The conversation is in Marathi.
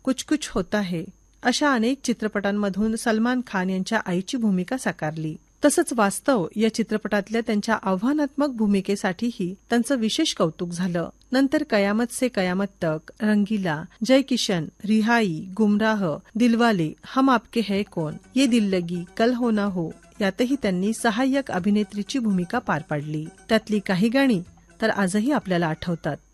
कुछ कुछ होता है अशा अनेक चित्रपटांमधून सलमान खान यांच्या आईची भूमिका साकारली. तसंच वास्तव या चित्रपटातल्या त्यांच्या आव्हानात्मक भूमिकेसाठीही त्यांचं विशेष कौतुक झालं. नंतर कयामत से कयामत तक, रंगीला, जय किशन, रिहाई, गुमराह, दिलवाले, हम आपके है कौन, ये दिल लगी, कल हो ना हो यातही त्यांनी सहाय्यक अभिनेत्रीची भूमिका पार पाडली. त्यातली काही गाणी तर आजही आपल्याला आठवतात.